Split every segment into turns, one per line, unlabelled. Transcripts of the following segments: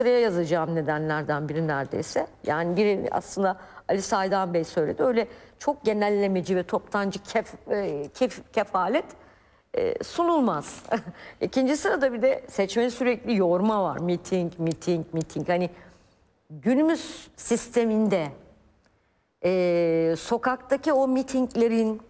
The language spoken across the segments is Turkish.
sıraya yazacağım nedenlerden biri neredeyse. Yani biri aslında Ali Saydam Bey söyledi. Öyle çok genellemeci ve toptancı kefalet sunulmaz. İkinci sırada bir de seçmeni sürekli yorma var. Miting, miting, miting. Hani günümüz sisteminde sokaktaki o mitinglerin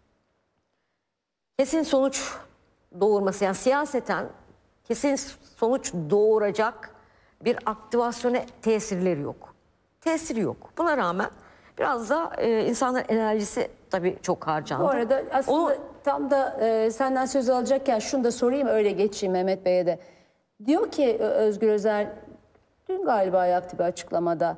kesin sonuç doğurması, yani siyaseten kesin sonuç doğuracak bir aktivasyona tesirleri yok. Tesiri yok. Buna rağmen biraz da insanların enerjisi tabii çok harcandı.
Bu arada aslında tam da senden söz alacakken şunu da sorayım, öyle geçeyim Mehmet Bey'e de. Diyor ki Özgür Özel, dün galiba yaptı bir açıklamada,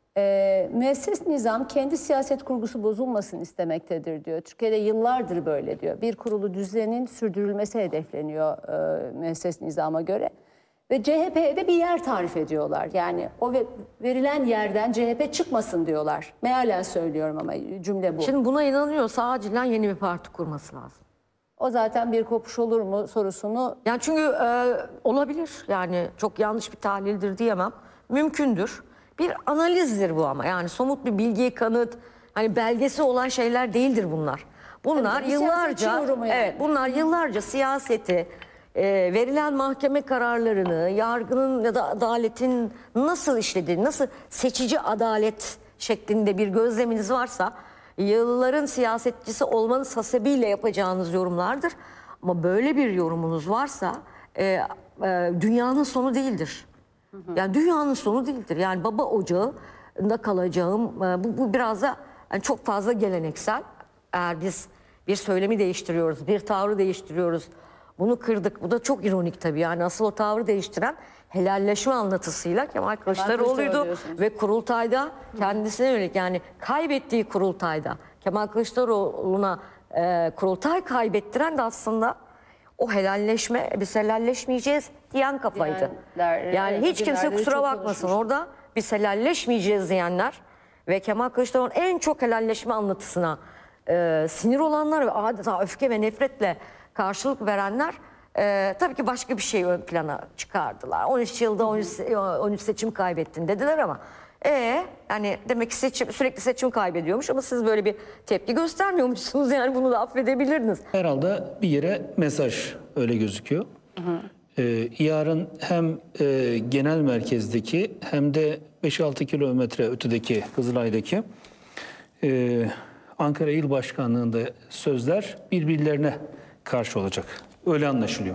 müesses nizam kendi siyaset kurgusu bozulmasın istemektedir diyor. Türkiye'de yıllardır böyle diyor. Bir kurulu düzenin sürdürülmesi hedefleniyor müesses nizama göre. Ve CHP'ye de bir yer tarif ediyorlar. Yani o verilen yerden CHP çıkmasın diyorlar. Mealen söylüyorum ama cümle bu.
Şimdi buna inanıyorsa acilen yeni bir parti kurması lazım.
O zaten bir kopuş olur mu sorusunu...
Yani çünkü olabilir. Yani çok yanlış bir tahlildir diyemem. Mümkündür. Bir analizdir bu ama. Yani somut bir bilgi, kanıt, hani belgesi olan şeyler değildir bunlar. Bunlar
tabii,
yıllarca,
yani.
evet, bunlar yıllarca siyaseti, verilen mahkeme kararlarını, yargının ya da adaletin nasıl işlediğini, nasıl seçici adalet şeklinde bir gözleminiz varsa, yılların siyasetçisi olmanız hasebiyle yapacağınız yorumlardır. Ama böyle bir yorumunuz varsa dünyanın sonu değildir. Yani dünyanın sonu değildir. Yani baba ocağında kalacağım. Bu biraz da yani çok fazla geleneksel. Eğer biz bir söylemi değiştiriyoruz, bir tavrı değiştiriyoruz. Bunu kırdık. Bu da çok ironik tabii. Yani asıl o tavrı değiştiren helalleşme anlatısıyla Kemal Kılıçdaroğlu'ydu. Ve kurultayda kendisine yönelik, yani kaybettiği kurultayda Kemal Kılıçdaroğlu'na kurultay kaybettiren de aslında o helalleşme, biz helalleşmeyeceğiz diyen kafaydı. Yani hiç kimse kusura bakmasın, orada biz helalleşmeyeceğiz diyenler ve Kemal Kılıçdaroğlu'nun en çok helalleşme anlatısına sinir olanlar ve adeta öfke ve nefretle karşılık verenler tabii ki başka bir şey ön plana çıkardılar. 13 yılda 13 seçim kaybettin dediler ama yani demek ki sürekli seçim kaybediyormuş ama siz böyle bir tepki göstermiyormuşsunuz, yani bunu da affedebilirdiniz.
Herhalde bir yere mesaj öyle gözüküyor. Yarın hem genel merkezdeki hem de 5-6 kilometre ötedeki Kızılay'daki Ankara İl Başkanlığı'nda sözler birbirlerine karşı olacak. Öyle anlaşılıyor.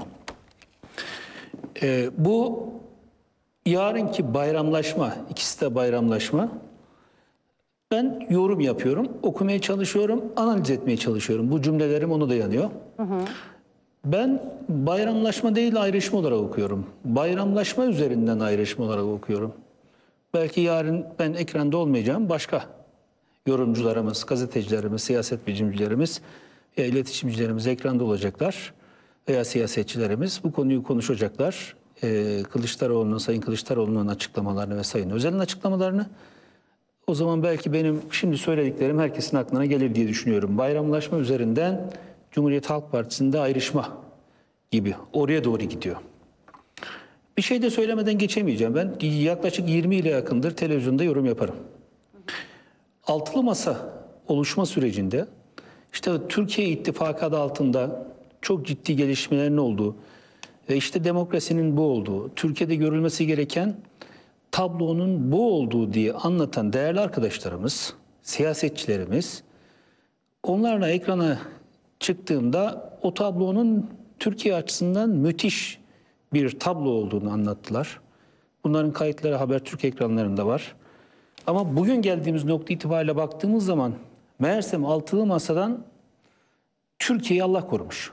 Bu yarınki bayramlaşma, ikisi de bayramlaşma. Ben yorum yapıyorum, okumaya çalışıyorum, analiz etmeye çalışıyorum. Bu cümlelerim onu dayanıyor. Ben bayramlaşma değil ayrışma olarak okuyorum. Bayramlaşma üzerinden ayrışma olarak okuyorum. Belki yarın ben ekranda olmayacağım, başka yorumcularımız, gazetecilerimiz, siyaset bilimcilerimiz, iletişimcilerimiz ekranda olacaklar veya siyasetçilerimiz bu konuyu konuşacaklar. Sayın Kılıçdaroğlu'nun açıklamalarını ve Sayın Özel'in açıklamalarını. O zaman belki benim şimdi söylediklerim herkesin aklına gelir diye düşünüyorum. Bayramlaşma üzerinden Cumhuriyet Halk Partisi'nde ayrışma gibi oraya doğru gidiyor. Bir şey de söylemeden geçemeyeceğim. Ben yaklaşık 20 ile yakındır televizyonda yorum yaparım. Altılı Masa oluşma sürecinde işte Türkiye İttifakı adı altında çok ciddi gelişmelerin olduğu ve işte demokrasinin bu olduğu, Türkiye'de görülmesi gereken tablonun bu olduğu diye anlatan değerli arkadaşlarımız, siyasetçilerimiz, onlarla ekrana çıktığımda o tablonun Türkiye açısından müthiş bir tablo olduğunu anlattılar. Bunların kayıtları Habertürk ekranlarında var. Ama bugün geldiğimiz nokta itibariyle baktığımız zaman meğersem altılı masadan Türkiye'yi Allah korumuş.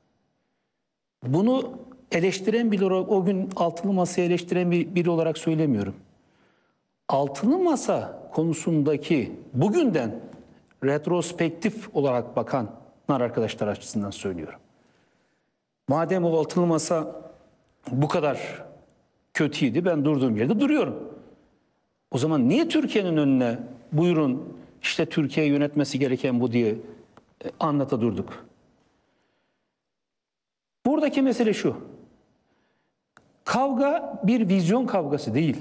Bunu eleştiren biri olarak, o gün altılı masayı eleştiren biri olarak söylemiyorum. Altılı masa konusundaki bugünden retrospektif olarak bakanlar arkadaşlar açısından söylüyorum. Madem o altılı masa bu kadar kötüydü, ben durduğum yerde duruyorum. O zaman niye Türkiye'nin önüne buyurun işte Türkiye yönetmesi gereken bu diye anlata durduk? Buradaki mesele şu. Kavga bir vizyon kavgası değil.